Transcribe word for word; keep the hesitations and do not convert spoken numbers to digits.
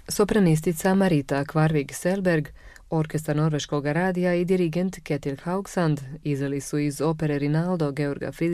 Sopranistica Marita Kvarvig-Selberg, orkestar Norveškog radija i dirigent Ketil Haugsand izveli su iz opere Rinaldo Georga Friedricha